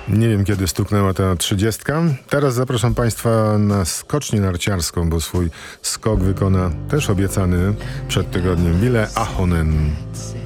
Nie wiem, kiedy stuknęła ta 30. Teraz zapraszam Państwa na skocznię narciarską, bo swój skok wykona też obiecany przed tygodniem Ville Ahonen.